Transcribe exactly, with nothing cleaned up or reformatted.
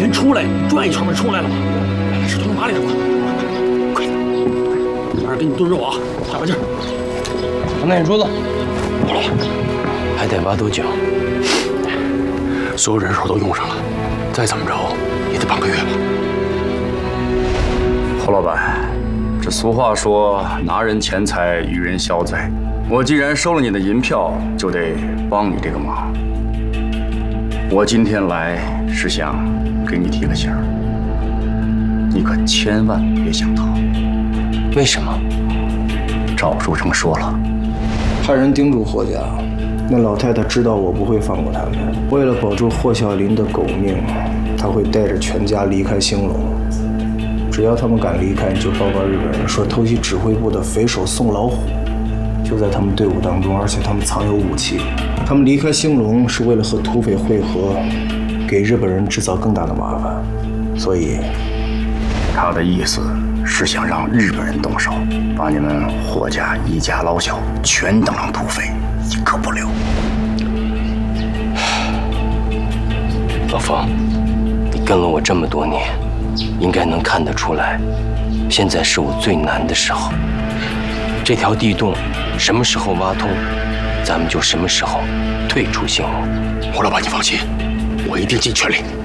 前出来转一圈不就出来了吗？把石头往马里头快，快点！晚上给你炖肉啊，加把劲儿。 那你说的， 好了， 还得挖多久？ 所有人手都用上了，再怎么着也得半个月吧。 侯老板，这俗话说拿人钱财与人消灾，我既然收了你的银票，就得帮你这个忙。我今天来是想给你提个醒儿，你可千万别想逃。 为什么？ 赵书成说了， 派人叮嘱霍家，那老太太知道我不会放过他们，为了保住霍小林的狗命，他会带着全家离开兴隆。只要他们敢离开，就报告日本人说偷袭指挥部的匪首宋老虎就在他们队伍当中，而且他们藏有武器。他们离开兴隆是为了和土匪会合，给日本人制造更大的麻烦。所以， 他的意思是想让日本人动手，把你们霍家一家老小全当成土匪，一个不留。 老冯，你跟了我这么多年，应该能看得出来，现在是我最难的时候。这条地洞什么时候挖通，咱们就什么时候退出兴隆。 胡老板，你放心，我一定尽全力。